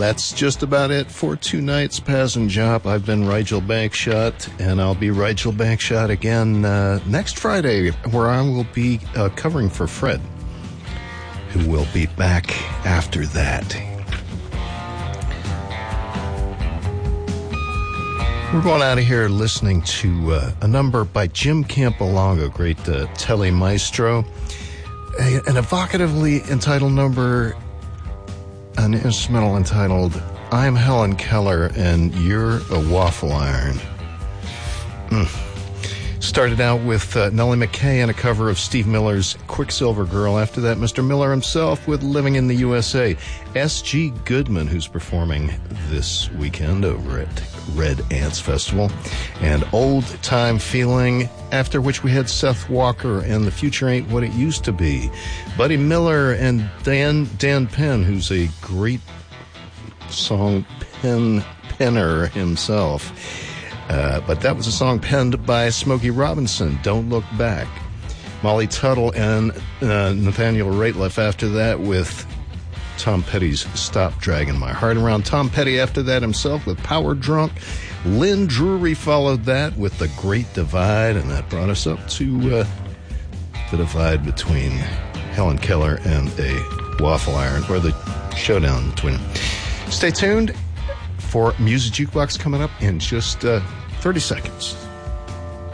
that's just about it for tonight's Paz and Jop. I've been Rigel Bankshot, and I'll be Rigel Bankshot again next Friday, where I will be covering for Fred, who will be back after that. We're going out of here listening to a number by Jim Campolongo, great tele maestro, an evocatively entitled number, an instrumental entitled I'm Helen Keller and You're a Waffle Iron. Started out with Nellie McKay and a cover of Steve Miller's Quicksilver Girl. After that, Mr. Miller himself with Living in the USA. S.G. Goodman, who's performing this weekend over at Red Ants Festival. And Old Time Feeling, after which we had Seth Walker and The Future Ain't What It Used to Be. Buddy Miller and Dan Penn, who's a great song penner himself. But that was a song penned by Smokey Robinson, Don't Look Back. Molly Tuttle and Nathaniel Rateliff after that with Tom Petty's Stop Dragging My Heart Around. Tom Petty after that himself with Power Drunk. Lynn Drury followed that with The Great Divide, and that brought us up to the divide between Helen Keller and a waffle iron, or the showdown between them. Stay tuned for Music Jukebox coming up in just 30 seconds.